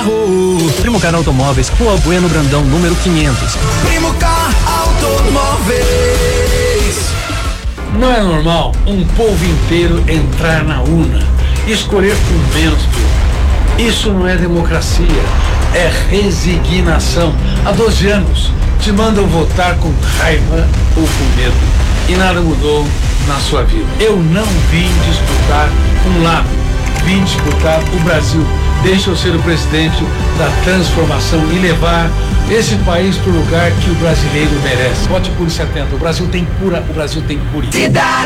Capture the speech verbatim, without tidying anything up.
carro. Primo Car Automóveis, Rua Bueno Brandão, número quinhentos. Primo Car Automóveis. Não é normal um povo inteiro entrar na urna e escolher com menos pior. Isso não é democracia, é resignação. Há doze anos te mandam votar com raiva ou com medo e nada mudou na sua vida. Eu não vim disputar um lado, vim disputar o Brasil. Deixa eu ser o presidente da transformação e levar esse país para o lugar que o brasileiro merece. Vote Cure setenta. O Brasil tem cura, o Brasil tem cura.